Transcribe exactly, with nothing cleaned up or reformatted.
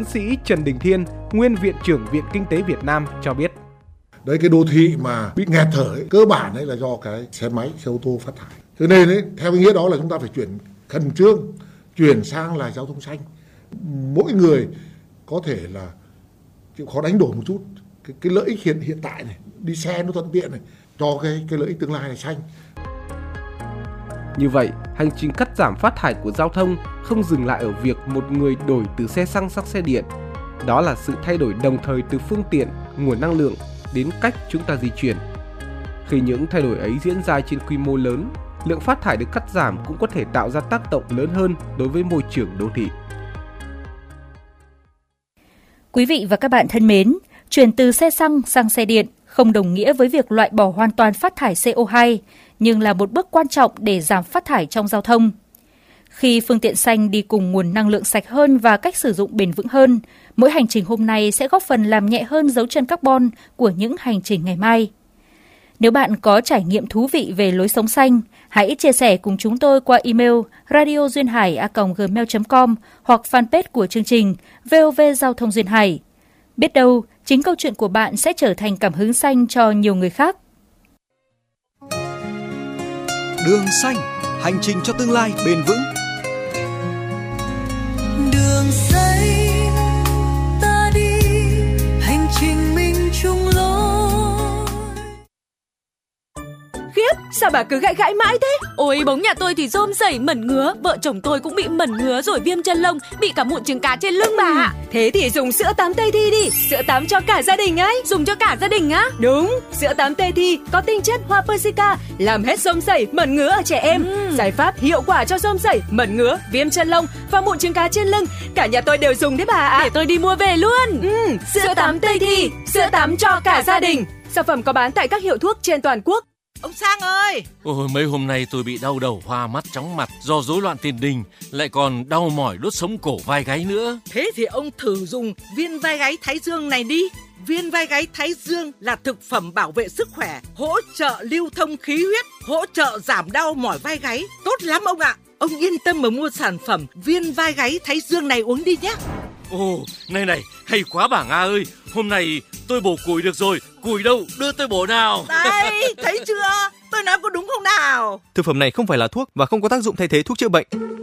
tiến sĩ Trần Đình Thiên, nguyên Viện trưởng Viện Kinh tế Việt Nam cho biết. Đấy, cái đô thị mà bị nghẹt thở ấy, cơ bản ấy là do cái xe máy, xe ô tô phát thải. Cho nên ấy, theo ý nghĩa đó là chúng ta phải chuyển khẩn trương, chuyển sang là giao thông xanh. Mỗi người có thể là chịu khó đánh đổi một chút cái, cái lợi ích hiện hiện tại này, đi xe nó thuận tiện này, cho cái cái lợi ích tương lai này xanh. Như vậy, hành trình cắt giảm phát thải của giao thông không dừng lại ở việc một người đổi từ xe xăng sang xe điện. Đó là sự thay đổi đồng thời từ phương tiện, nguồn năng lượng đến cách chúng ta di chuyển. Khi những thay đổi ấy diễn ra trên quy mô lớn, lượng phát thải được cắt giảm cũng có thể tạo ra tác động lớn hơn đối với môi trường đô thị. Quý vị và các bạn thân mến, chuyển từ xe xăng sang xe điện không đồng nghĩa với việc loại bỏ hoàn toàn phát thải xê o hai, nhưng là một bước quan trọng để giảm phát thải trong giao thông. Khi phương tiện xanh đi cùng nguồn năng lượng sạch hơn và cách sử dụng bền vững hơn, mỗi hành trình hôm nay sẽ góp phần làm nhẹ hơn dấu chân carbon của những hành trình ngày mai. Nếu bạn có trải nghiệm thú vị về lối sống xanh, hãy chia sẻ cùng chúng tôi qua email radio duyên hải a còng gmail chấm com hoặc fanpage của chương trình vê o vê Giao thông Duyên Hải. Biết đâu, chính câu chuyện của bạn sẽ trở thành cảm hứng xanh cho nhiều người khác. Đường xanh, hành trình cho tương lai bền vững. Đường xanh ta đi, hành trình mình chung lối. Khiếp, sao bà cứ gãi gãi mãi thế? Ôi, bóng nhà tôi thì rôm rẩy mẩn ngứa, vợ chồng tôi cũng bị mẩn ngứa rồi viêm chân lông, bị cả mụn trứng cá trên lưng bà ạ. Ừ, thế thì dùng sữa tắm Tây Thi đi, sữa tắm cho cả gia đình ấy. Dùng cho cả gia đình á? Đúng, sữa tắm Tây Thi có tinh chất hoa Persica, làm hết rôm rẩy, mẩn ngứa ở trẻ em. Ừ. Giải pháp hiệu quả cho rôm rẩy, mẩn ngứa, viêm chân lông và mụn trứng cá trên lưng. Cả nhà tôi đều dùng đấy bà ạ. Để tôi đi mua về luôn. Ừ, sữa, sữa tắm Tây Thi, sữa tắm cho cả gia đình. Sản phẩm có bán tại các hiệu thuốc trên toàn quốc. Ông Sang ơi! Ôi, mấy hôm nay tôi bị đau đầu, hoa mắt, chóng mặt do rối loạn tiền đình, lại còn đau mỏi đốt sống cổ vai gáy nữa. Thế thì ông thử dùng viên vai gáy Thái Dương này đi. Viên vai gáy Thái Dương là thực phẩm bảo vệ sức khỏe, hỗ trợ lưu thông khí huyết, hỗ trợ giảm đau mỏi vai gáy. Tốt lắm ông ạ! Ông yên tâm mà mua sản phẩm viên vai gáy Thái Dương này uống đi nhé. Ồ, này này, hay quá bà Nga ơi! Hôm nay tôi bổ củi được rồi, củi đâu, đưa tôi bổ nào. Đây, thấy chưa? Tôi nói có đúng không nào? Thực phẩm này không phải là thuốc và không có tác dụng thay thế thuốc chữa bệnh.